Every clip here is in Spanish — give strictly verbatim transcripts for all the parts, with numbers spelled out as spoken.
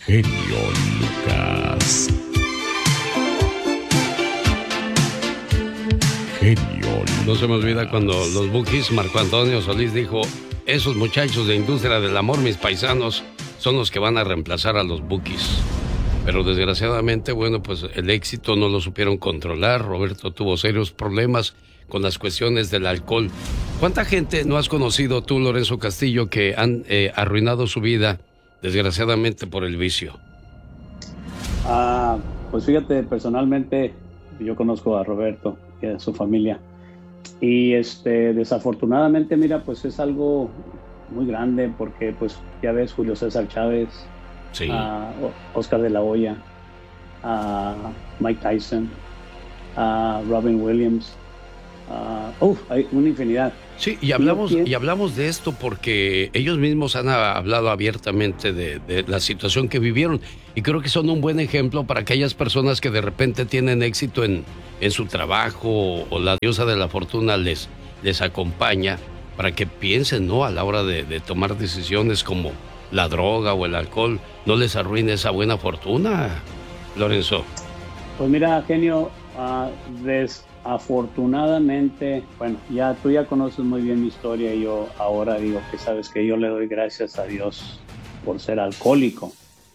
genio Lucas. Genio Lucas. No se me olvida cuando los Bukis, Marco Antonio Solís dijo: esos muchachos de Industria del Amor, mis paisanos, son los que van a reemplazar a los Bukis. Pero desgraciadamente, bueno, pues el éxito no lo supieron controlar. Roberto tuvo serios problemas con las cuestiones del alcohol. ¿Cuánta gente no has conocido tú, Lorenzo Castillo, que han eh, arruinado su vida, desgraciadamente, por el vicio? Ah, pues fíjate, personalmente yo conozco a Roberto y a su familia. Y este, desafortunadamente, mira, pues es algo muy grande porque, pues, ya ves, Julio César Chávez, sí. uh, Oscar de la Hoya, uh, Mike Tyson, uh, Robin Williams. Uh, uf, hay una infinidad. Sí, y hablamos, y hablamos de esto porque ellos mismos han hablado abiertamente de, de la situación que vivieron y creo que son un buen ejemplo para aquellas personas que de repente tienen éxito en, en su trabajo o la diosa de la fortuna les, les acompaña para que piensen, ¿no? A la hora de, de tomar decisiones como la droga o el alcohol, no les arruine esa buena fortuna, Lorenzo. Pues mira, genio, uh, desafortunadamente, bueno, ya tú ya conoces muy bien mi historia y yo ahora digo que sabes que yo le doy gracias a Dios por ser alcohólico,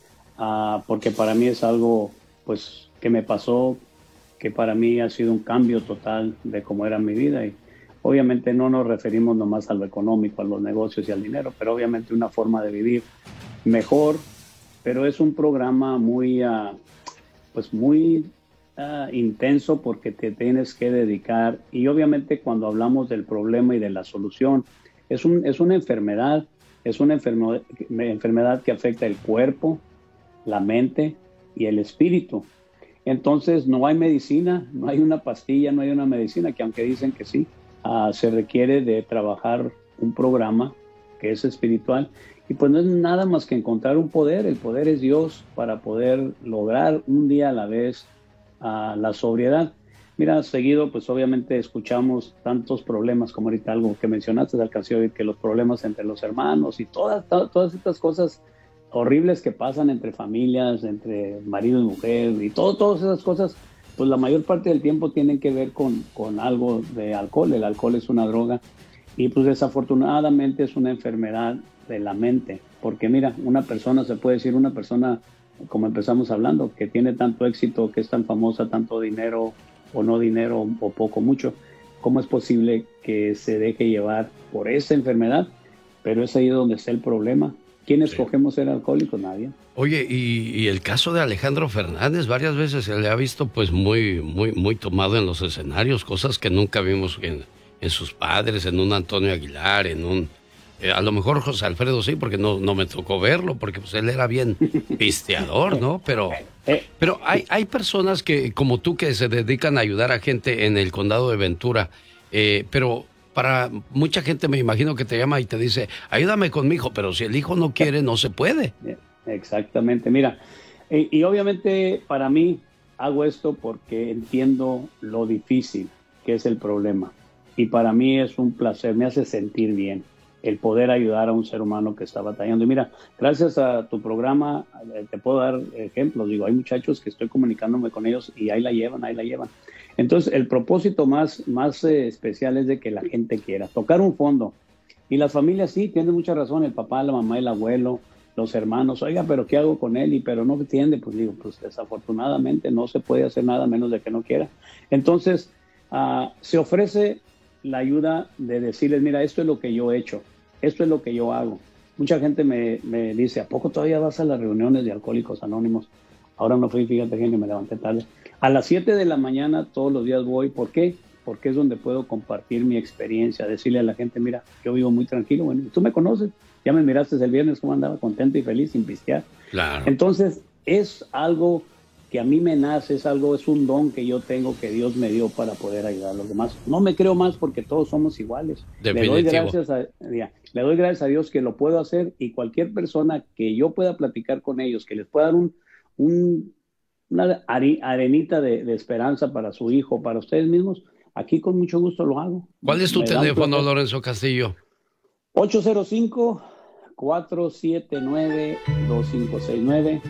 uh, porque para mí es algo, pues, que me pasó, que para mí ha sido un cambio total de cómo era mi vida y obviamente no nos referimos nomás a lo económico, a los negocios y al dinero, pero obviamente una forma de vivir mejor, pero es un programa muy, uh, pues muy uh, intenso porque te tienes que dedicar y obviamente cuando hablamos del problema y de la solución, es, un, es una enfermedad, es una enfermo- enfermedad que afecta el cuerpo, la mente y el espíritu. Entonces no hay medicina, no hay una pastilla, no hay una medicina, que aunque dicen que sí, Uh, se requiere de trabajar un programa que es espiritual y pues no es nada más que encontrar un poder. El poder es Dios para poder lograr un día a la vez uh, la sobriedad. Mira, seguido pues obviamente escuchamos tantos problemas como ahorita algo que mencionaste, alcancé a oír que los problemas entre los hermanos y todas, to- todas estas cosas horribles que pasan entre familias, entre marido y mujer y todo, todas esas cosas, pues la mayor parte del tiempo tienen que ver con, con algo de alcohol. El alcohol es una droga y pues desafortunadamente es una enfermedad de la mente, porque mira, una persona, se puede decir una persona, como empezamos hablando, que tiene tanto éxito, que es tan famosa, tanto dinero o no dinero o poco, mucho, ¿cómo es posible que se deje llevar por esa enfermedad? Pero es ahí donde está el problema. ¿Quién escogemos ser alcohólicos? Nadie. Oye, y, y el caso de Alejandro Fernández, varias veces se le ha visto pues muy, muy, muy tomado en los escenarios, cosas que nunca vimos en, en sus padres, en un Antonio Aguilar, en un... Eh, a lo mejor José Alfredo sí, porque no, no me tocó verlo, porque pues él era bien pisteador, ¿no? Pero, pero hay, hay personas que, como tú, que se dedican a ayudar a gente en el condado de Ventura, eh, pero... Para mucha gente me imagino que te llama y te dice, ayúdame con mi hijo, pero si el hijo no quiere, no se puede. Exactamente, mira, y, y obviamente para mí hago esto porque entiendo lo difícil que es el problema. Y para mí es un placer, me hace sentir bien el poder ayudar a un ser humano que está batallando. Y mira, gracias a tu programa eh, te puedo dar ejemplos. Digo, hay muchachos que estoy comunicándome con ellos y ahí la llevan, ahí la llevan. Entonces, el propósito más, más eh, especial es de que la gente quiera tocar un fondo. Y las familias sí, tienen mucha razón, el papá, la mamá, el abuelo, los hermanos, oiga, pero ¿qué hago con él? Y pero no entiende, pues digo, pues desafortunadamente no se puede hacer nada menos de que no quiera. Entonces, uh, se ofrece la ayuda de decirles, mira, esto es lo que yo he hecho, esto es lo que yo hago. Mucha gente me, me dice, ¿a poco todavía vas a las reuniones de Alcohólicos Anónimos? Ahora no fui, fíjate, genio, me levanté tarde. A las siete de la mañana todos los días voy. ¿Por qué? Porque es donde puedo compartir mi experiencia, decirle a la gente, mira, yo vivo muy tranquilo, bueno, tú me conoces, ya me miraste el viernes cómo andaba, contento y feliz, sin pistear. Claro. Entonces, es algo que a mí me nace, es algo, es un don que yo tengo, que Dios me dio para poder ayudar a los demás. No me creo más porque todos somos iguales. Definitivo. Le doy gracias a, ya, le doy gracias a Dios que lo puedo hacer y cualquier persona que yo pueda platicar con ellos, que les pueda dar un, un una arenita de, de esperanza para su hijo, para ustedes mismos, aquí con mucho gusto lo hago. ¿Cuál es tu Me teléfono, Lorenzo Castillo? ocho cero cinco, cuatro siete nueve, dos cinco seis nueve.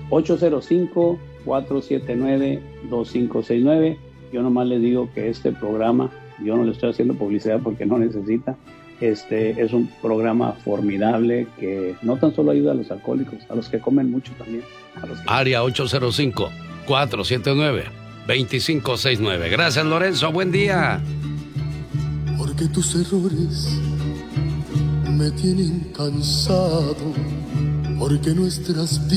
ocho cero cinco, cuatro siete nueve, dos cinco seis nueve. Yo nomás les digo que este programa, yo no le estoy haciendo publicidad porque no necesita, este es un programa formidable que no tan solo ayuda a los alcohólicos, a los que comen mucho también. A los que... Área ocho cero cinco, cuatro siete nueve, dos cinco seis nueve. Gracias, Lorenzo, buen día. Porque tus errores me tienen cansado, porque nuestras vidas